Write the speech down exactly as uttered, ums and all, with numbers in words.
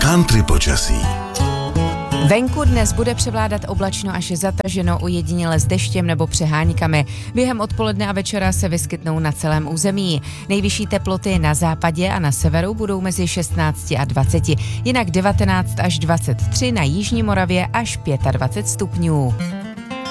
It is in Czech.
Country počasí. Venku dnes bude převládat oblačno až zataženo, ojediněle s deštěm nebo přeháňkami. Během odpoledne a večera se vyskytnou na celém území. Nejvyšší teploty na západě a na severu budou mezi šestnáct a dvacet, jinak devatenáct až dvacet tři na jižní Moravě až dvacet pět stupňů.